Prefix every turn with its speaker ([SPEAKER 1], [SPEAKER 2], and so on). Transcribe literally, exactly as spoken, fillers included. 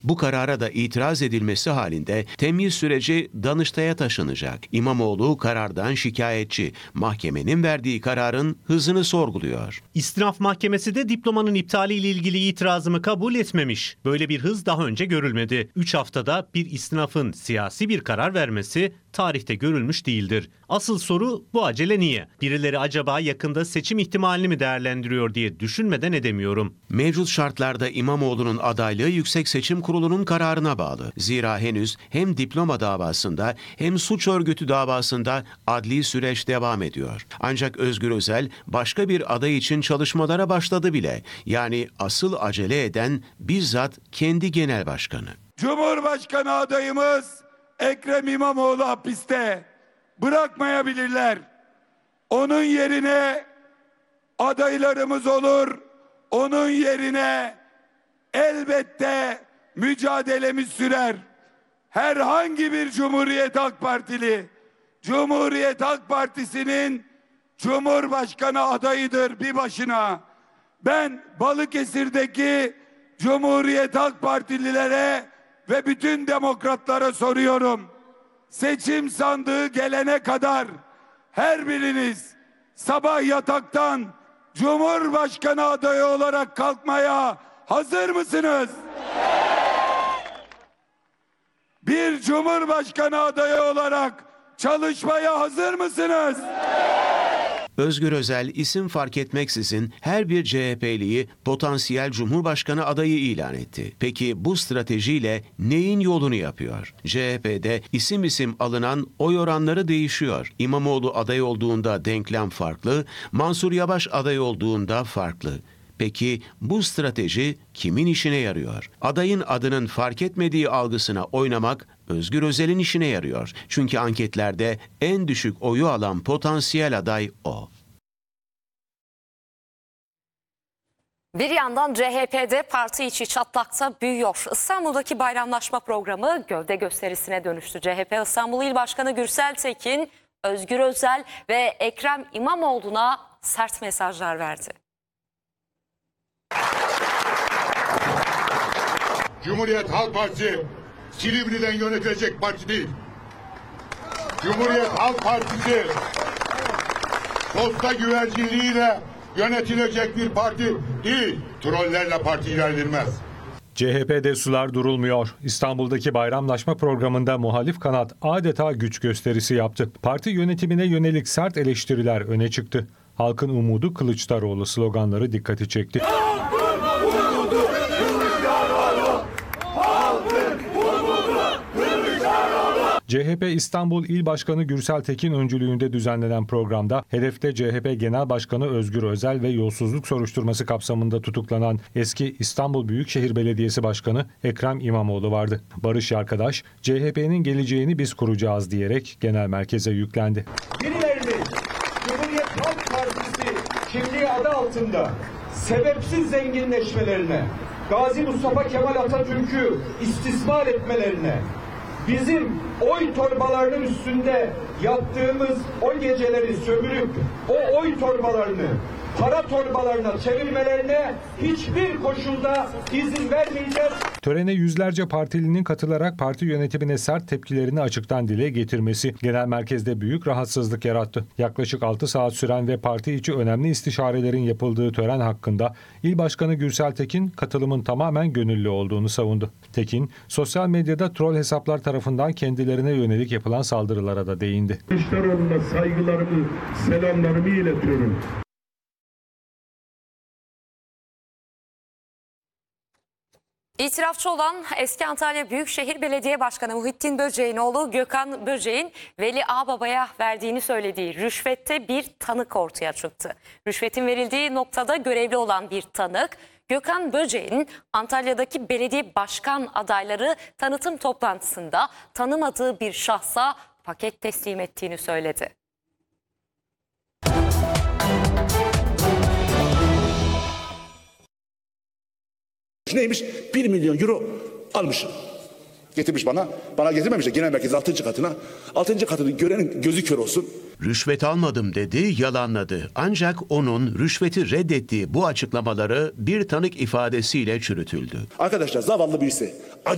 [SPEAKER 1] Bu karara da itiraz edilmesi halinde temyiz süreci Danıştay'a taşınacak. İmamoğlu karardan şikayetçi. Mahkemenin verdiği kararın hızını sorguluyor.
[SPEAKER 2] İstinaf Mahkemesi de diplomanın iptaliyle ilgili itirazımı kabul etmemiş. Böyle bir hız daha önce görülmedi. üç haftada bir istinafın siyasi bir karar vermesi tarihte görülmüş değildir. Asıl soru bu acele niye? Birileri acaba yakında seçim ihtimalini mi değerlendiriyor diye düşünmeden edemiyorum.
[SPEAKER 1] Mevcut şartlarda İmamoğlu'nun adaylığı Yüksek Seçim Kurulu'nun kararına bağlı. Zira henüz hem diploma davasında hem suç örgütü davasında adli süreç devam ediyor. Ancak Özgür Özel başka bir aday için çalışmalara başladı bile. Yani asıl acele eden bizzat kendi genel başkanı.
[SPEAKER 3] Cumhurbaşkanı adayımız Ekrem İmamoğlu hapiste, bırakmayabilirler. Onun yerine adaylarımız olur. Onun yerine elbette mücadelemiz sürer. Herhangi bir Cumhuriyet Halk Partili, Cumhuriyet Halk Partisi'nin Cumhurbaşkanı adayıdır bir başına. Ben Balıkesir'deki Cumhuriyet Halk Partililere ve bütün demokratlara soruyorum. Seçim sandığı gelene kadar her biriniz sabah yataktan Cumhurbaşkanı adayı olarak kalkmaya hazır mısınız? Bir Cumhurbaşkanı adayı olarak çalışmaya hazır mısınız?
[SPEAKER 1] Özgür Özel isim fark etmeksizin her bir C H P'liyi potansiyel Cumhurbaşkanı adayı ilan etti. Peki bu stratejiyle neyin yolunu yapıyor? C H P'de isim isim alınan oy oranları değişiyor. İmamoğlu aday olduğunda denklem farklı, Mansur Yavaş aday olduğunda farklı. Peki bu strateji kimin işine yarıyor? Adayın adının fark etmediği algısına oynamak Özgür Özel'in işine yarıyor. Çünkü anketlerde en düşük oyu alan potansiyel aday o.
[SPEAKER 4] Bir yandan C H P'de parti içi çatlakta büyüyor. İstanbul'daki bayramlaşma programı gövde gösterisine dönüştü. C H P İstanbul İl Başkanı Gürsel Tekin, Özgür Özel ve Ekrem İmamoğlu'na sert mesajlar verdi.
[SPEAKER 5] Cumhuriyet Halk Partisi Silivri'den yönetilecek parti değil. Cumhuriyet Halk Partisi posta güvercinliğiyle yönetilecek bir parti değil. Trollerle parti ilerlenmez.
[SPEAKER 6] C H P'de sular durulmuyor. İstanbul'daki bayramlaşma programında muhalif kanat adeta güç gösterisi yaptı. Parti yönetimine yönelik sert eleştiriler öne çıktı. Halkın umudu Kılıçdaroğlu sloganları dikkati çekti. C H P İstanbul İl Başkanı Gürsel Tekin öncülüğünde düzenlenen programda hedefte C H P Genel Başkanı Özgür Özel ve yolsuzluk soruşturması kapsamında tutuklanan eski İstanbul Büyükşehir Belediyesi Başkanı Ekrem İmamoğlu vardı. Barış Yarkadaş, C H P'nin geleceğini biz kuracağız diyerek genel merkeze yüklendi.
[SPEAKER 7] Birilerinin Cumhuriyet Halk Partisi kimliği adı altında sebepsiz zenginleşmelerine, Gazi Mustafa Kemal Atatürk'ü istismar etmelerine, bizim oy torbalarının üstünde yaptığımız o geceleri sömürüp o oy torbalarını para torbalarına çevirmelerine hiçbir koşulda izin vermeyeceğiz.
[SPEAKER 6] Törene yüzlerce partilinin katılarak parti yönetimine sert tepkilerini açıktan dile getirmesi genel merkezde büyük rahatsızlık yarattı. Yaklaşık altı saat süren ve parti içi önemli istişarelerin yapıldığı tören hakkında İl Başkanı Gürsel Tekin katılımın tamamen gönüllü olduğunu savundu. Tekin, sosyal medyada troll hesaplar tarafından kendilerine yönelik yapılan saldırılara da değindi.
[SPEAKER 8] Kılıçdaroğlu'na saygılarımı, selamlarımı iletiyorum.
[SPEAKER 4] İtirafçı olan eski Antalya Büyükşehir Belediye Başkanı Muhittin Böceğin oğlu Gökhan Böceğin, Veli Ağbaba'ya verdiğini söylediği rüşvette bir tanık ortaya çıktı. Rüşvetin verildiği noktada görevli olan bir tanık, Gökhan Böceğin Antalya'daki belediye başkan adayları tanıtım toplantısında tanımadığı bir şahsa paket teslim ettiğini söyledi.
[SPEAKER 9] Neymiş? Bir milyon euro almış. Getirmiş bana. Bana getirmemiş de genel merkezin altıncı katına. altıncı katını görenin gözü kör olsun.
[SPEAKER 1] Rüşvet almadım dedi, yalanladı. Ancak onun rüşveti reddettiği bu açıklamaları bir tanık ifadesiyle çürütüldü.
[SPEAKER 9] Arkadaşlar zavallı birisi.